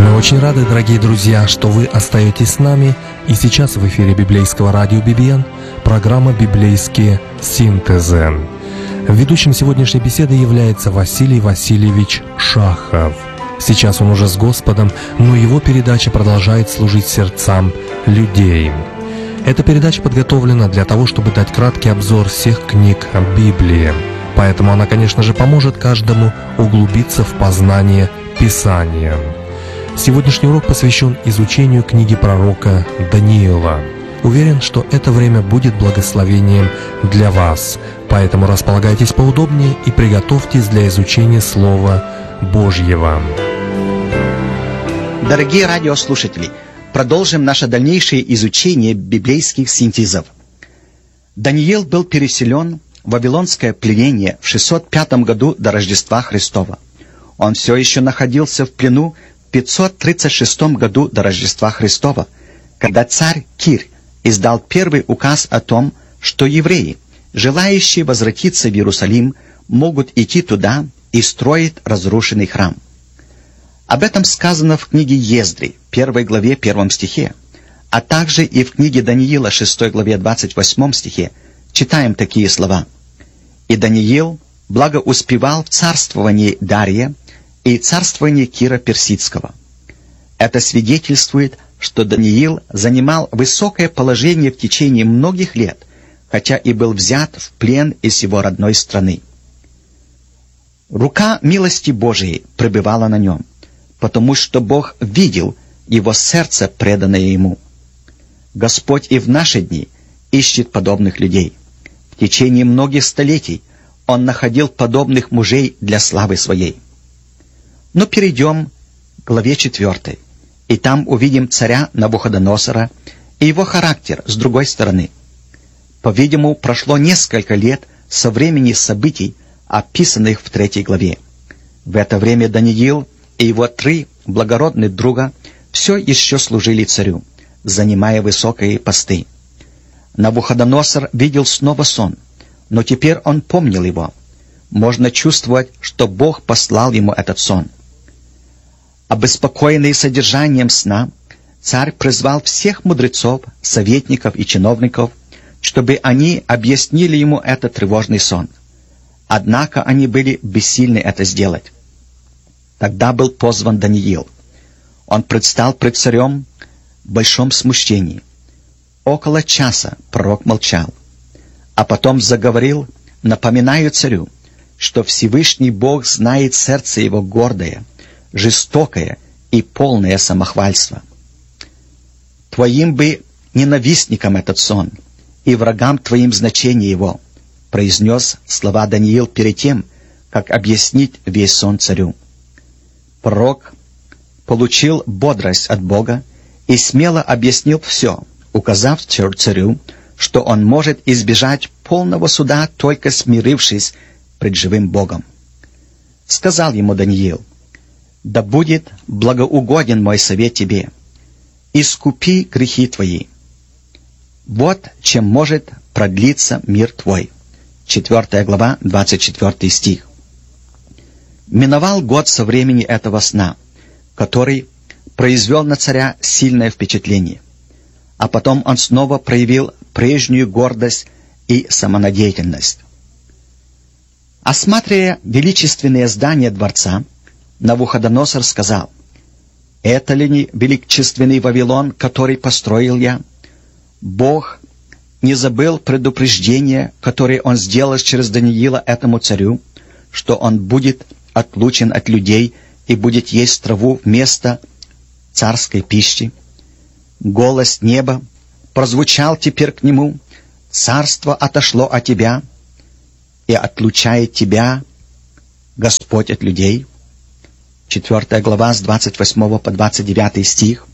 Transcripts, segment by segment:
Мы очень рады, дорогие друзья, что вы остаетесь с нами. И сейчас в эфире библейского радио BBN программа «Библейские синтезы». Ведущим сегодняшней беседы является Василий Васильевич Шахов. Сейчас он уже с Господом, но его передача продолжает служить сердцам людей. Эта передача подготовлена для того, чтобы дать краткий обзор всех книг Библии. Поэтому она, конечно же, поможет каждому углубиться в познание Писания. Сегодняшний урок посвящен изучению книги пророка Даниила. Уверен, что это время будет благословением для вас, поэтому располагайтесь поудобнее и приготовьтесь для изучения Слова Божьего. Дорогие радиослушатели, продолжим наше дальнейшее изучение библейских синтезов. Даниил был переселен в вавилонское пленение в 605 году до Рождества Христова. Он все еще находился в плену в 536 году до Рождества Христова, когда царь Кир издал первый указ о том, что евреи, желающие возвратиться в Иерусалим, могут идти туда и строить разрушенный храм. Об этом сказано в книге Ездри, 1 главе 1 стихе, а также и в книге Даниила, 6 главе 28 стихе, читаем такие слова. «И Даниил благоуспевал в царствовании Дария и царствовании Кира Персидского». Это свидетельствует, что Даниил занимал высокое положение в течение многих лет, хотя и был взят в плен из его родной страны. Рука милости Божией пребывала на нем, потому что Бог видел его сердце, преданное ему. Господь и в наши дни ищет подобных людей. В течение многих столетий Он находил подобных мужей для славы Своей. Но перейдем к главе 4, и там увидим царя Навуходоносора и его характер с другой стороны. По-видимому, прошло несколько лет со времени событий, описанных в 3 главе. В это время Даниил и его 3 благородных друга все еще служили царю, занимая высокие посты. Навуходоносор видел снова сон, но теперь он помнил его. Можно чувствовать, что Бог послал ему этот сон. Обеспокоенный содержанием сна, царь призвал всех мудрецов, советников и чиновников, чтобы они объяснили ему этот тревожный сон. Однако они были бессильны это сделать. Тогда был позван Даниил. Он предстал пред царем в большом смущении. Около часа пророк молчал, а потом заговорил, напоминая царю, что Всевышний Бог знает сердце его гордое, жестокое и полное самохвальства. «Твоим бы ненавистникам этот сон, и врагам твоим значение его», произнес слова Даниил перед тем, как объяснить весь сон царю. Пророк получил бодрость от Бога и смело объяснил все, указав царю, что он может избежать полного суда, только смирившись пред живым Богом. Сказал ему Даниил: «Да будет благоугоден мой совет тебе. Искупи грехи твои. Вот чем может продлиться мир твой». 4 глава, 24 стих. Миновал год со времени этого сна, который произвел на царя сильное впечатление. А потом он снова проявил прежнюю гордость и самонадеятельность. Осматривая величественное здание дворца, Навуходоносор сказал: «Это ли не величественный Вавилон, который построил я? Бог не забыл предупреждение, которое он сделал через Даниила этому царю, что он будет отлучен от людей и будет есть траву вместо царской пищи. Голос неба прозвучал теперь к нему: царство отошло от тебя, и отлучает тебя Господь от людей». 4 глава с 28 по 29 стих.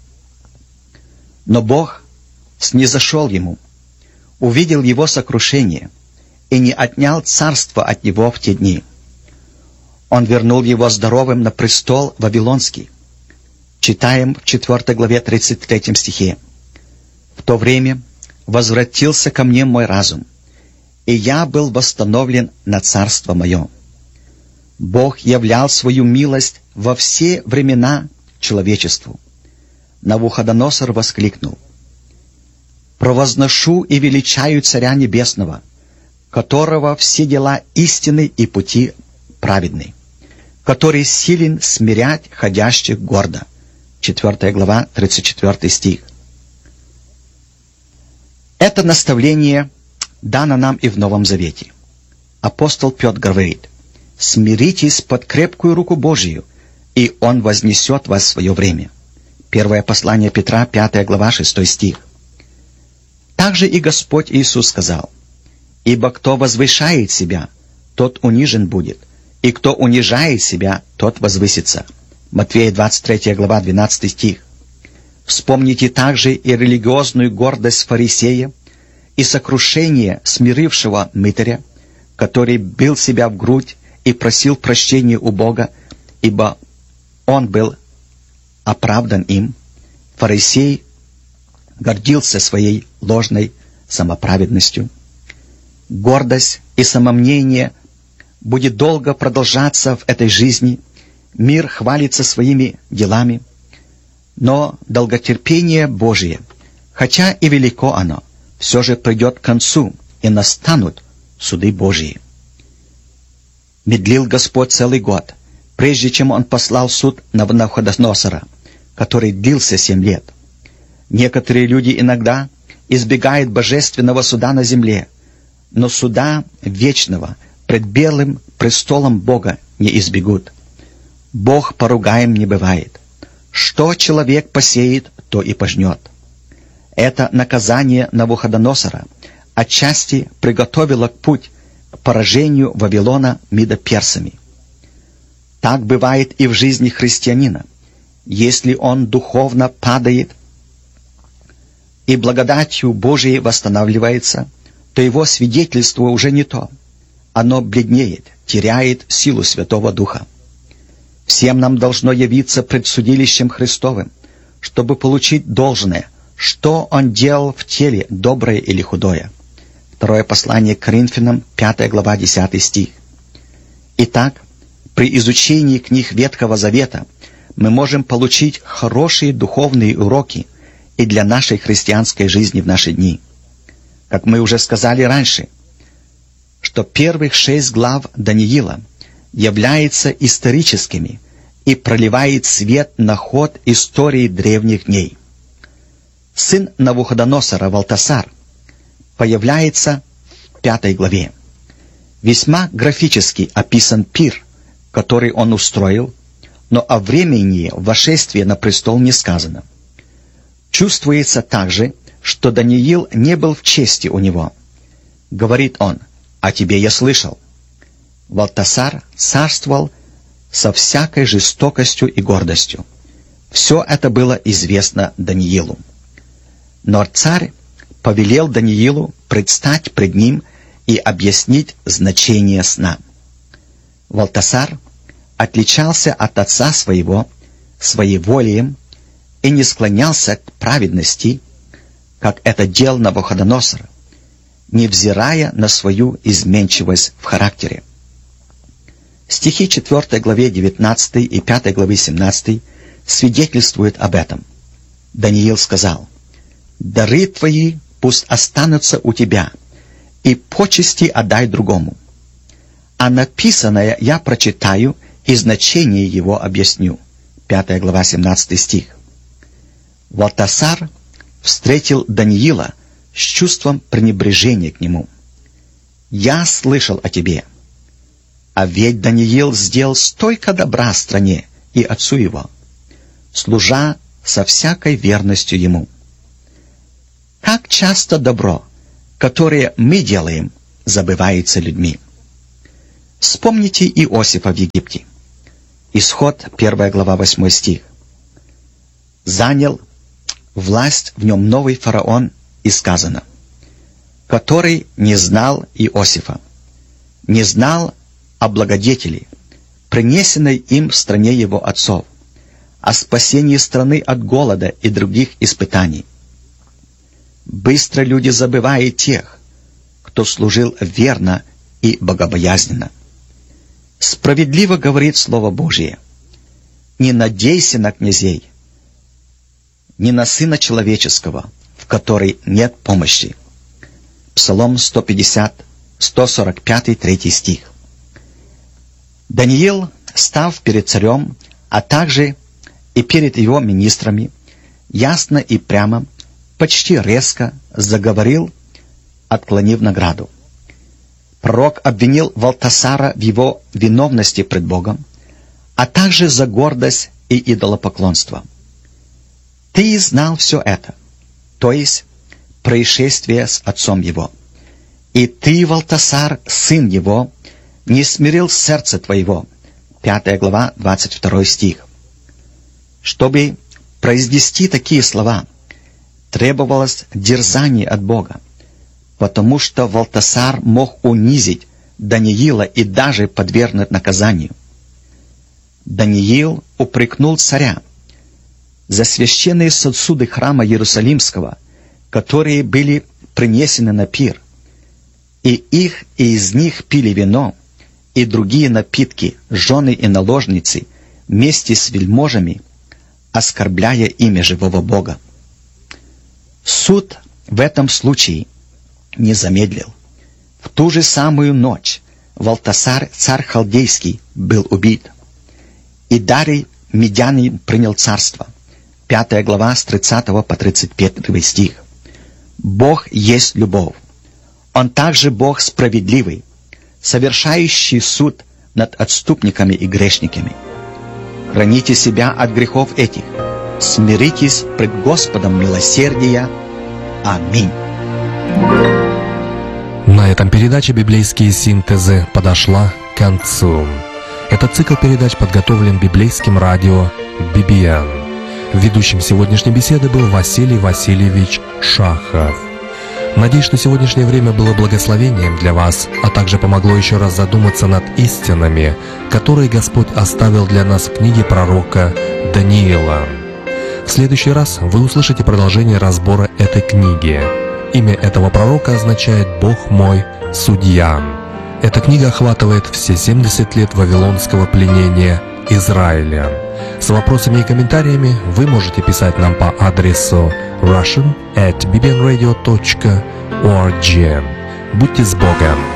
Но Бог снизошел ему, увидел его сокрушение и не отнял царство от него в те дни. Он вернул его здоровым на престол Вавилонский. Читаем в 4 главе 33 стихе. «В то время возвратился ко мне мой разум, и я был восстановлен на царство мое. Бог являл свою милость во все времена человечеству. Навуходоносор воскликнул: «Провозношу и величаю Царя Небесного, которого все дела истины и пути праведны, который силен смирять ходящих гордо». 4 глава, 34 стих. Это наставление дано нам и в Новом Завете. Апостол Петр говорит: «Смиритесь под крепкую руку Божию, и Он вознесет вас в свое время». Первое послание Петра, 5 глава, 6 стих. Также и Господь Иисус сказал: «Ибо кто возвышает себя, тот унижен будет, и кто унижает себя, тот возвысится». Матфея 23 глава, 12 стих. Вспомните также и религиозную гордость фарисея, и сокрушение смирившего мытаря, который бил себя в грудь и просил прощения у Бога, ибо он был оправдан им. Фарисей гордился своей ложной самоправедностью. Гордость и самомнение будет долго продолжаться в этой жизни. Мир хвалится своими делами, но долготерпение Божие, хотя и велико оно, все же придет к концу, и настанут суды Божьи. Медлил Господь целый год, прежде чем Он послал суд на Навуходоносора, который длился 7 лет. Некоторые люди иногда избегают божественного суда на земле, но суда вечного пред белым престолом Бога не избегут. Бог поругаем не бывает. Что человек посеет, то и пожнет. Это наказание Навуходоносора отчасти приготовило путь к поражению Вавилона медоперсами. Так бывает и в жизни христианина. Если он духовно падает и благодатью Божией восстанавливается, то его свидетельство уже не то. Оно бледнеет, теряет силу Святого Духа. Всем нам должно явиться пред судилищем Христовым, чтобы получить должное, что Он делал в теле, доброе или худое. Второе послание к Коринфянам, 5 глава, 10 стих. Итак, при изучении книг Ветхого Завета мы можем получить хорошие духовные уроки и для нашей христианской жизни в наши дни. Как мы уже сказали раньше, что первых 6 глав Даниила являются историческими и проливает свет на ход истории древних дней. Сын Навуходоносора Валтасар появляется в 5 главе. Весьма графически описан пир, который он устроил, но о времени вошествия на престол не сказано. Чувствуется также, что Даниил не был в чести у него. Говорит он: «О тебе я слышал». Валтасар царствовал со всякой жестокостью и гордостью. Все это было известно Даниилу. Но царь повелел Даниилу предстать пред ним и объяснить значение сна. Валтасар отличался от отца своего своеволием и не склонялся к праведности, как это делал Навуходоносор, невзирая на свою изменчивость в характере. Стихи 4 главе 19 и 5 главы 17 свидетельствуют об этом. Даниил сказал: «Дары твои пусть останутся у тебя, и почести отдай другому. А написанное я прочитаю, и значение его объясню». 5 глава 17 стих. Валтасар встретил Даниила с чувством пренебрежения к нему. «Я слышал о тебе. А ведь Даниил сделал столько добра стране и отцу его, служа со всякой верностью ему. Как часто добро, которое мы делаем, забывается людьми. Вспомните Иосифа в Египте. Исход, 1 глава, 8 стих. Занял власть в нем новый фараон, и сказано, который не знал Иосифа, не знал о благодетели, принесенной им в стране его отцов, о спасении страны от голода и других испытаний. Быстро люди забывают тех, кто служил верно и богобоязненно. Справедливо говорит Слово Божие: не надейся на князей, ни на Сына Человеческого, в которой нет помощи». Псалом 145, 3 стих. Даниил, став перед царем, а также и перед его министрами, ясно и прямо, почти резко заговорил, отклонив награду. Пророк обвинил Валтасара в его виновности пред Богом, а также за гордость и идолопоклонство. «Ты знал все это», то есть происшествие с отцом его. «И ты, Валтасар, сын его, не смирил сердце твоего». 5 глава, 22 стих. Чтобы произнести такие слова, требовалось дерзание от Бога, потому что Валтасар мог унизить Даниила и даже подвергнуть наказанию. Даниил упрекнул царя за священные сосуды храма Иерусалимского, которые были принесены на пир, и из них пили вино и другие напитки, жены и наложницы, вместе с вельможами, оскорбляя имя живого Бога. Суд в этом случае не замедлил. В ту же самую ночь Валтасар, царь халдейский, был убит, и Дарий Медянин принял царство. 5 глава с 30 по 31 стих. Бог есть любовь. Он также Бог справедливый, совершающий суд над отступниками и грешниками. Храните себя от грехов этих. Смиритесь пред Господом милосердия. Аминь. На этом передача «Библейские синтезы» подошла к концу. Этот цикл передач подготовлен библейским радио BBN. Ведущим сегодняшней беседы был Василий Васильевич Шахов. Надеюсь, что сегодняшнее время было благословением для вас, а также помогло еще раз задуматься над истинами, которые Господь оставил для нас в книге пророка Даниила. В следующий раз вы услышите продолжение разбора этой книги. Имя этого пророка означает «Бог мой, судья». Эта книга охватывает все 70 лет вавилонского пленения Израиля. С вопросами и комментариями вы можете писать нам по адресу russian@bbnradio.org. Будьте с Богом!